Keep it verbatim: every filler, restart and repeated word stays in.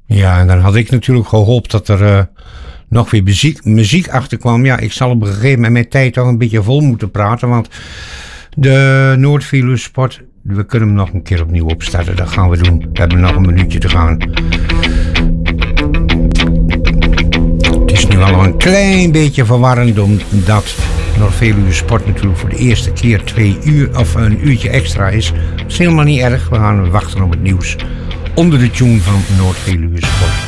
Ja, en dan had ik natuurlijk gehoopt dat er uh, nog weer muziek, muziek achter kwam. Ja, ik zal op een gegeven moment mijn tijd toch een beetje vol moeten praten. Want de Noord-Veluwe Sport, we kunnen hem nog een keer opnieuw opstarten. Dat gaan we doen. We hebben nog een minuutje te gaan. Het is nu al een klein beetje verwarrend omdat Noord-Veluwe Sport natuurlijk voor de eerste keer twee uur of een uurtje extra is. Dat is helemaal niet erg. We gaan wachten op het nieuws onder de tune van Noord-Veluwe Sport.